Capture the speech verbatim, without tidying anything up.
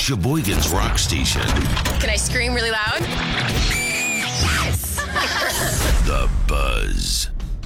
Sheboygan's Rock Station. Can I scream really loud? Yes! The Buzz.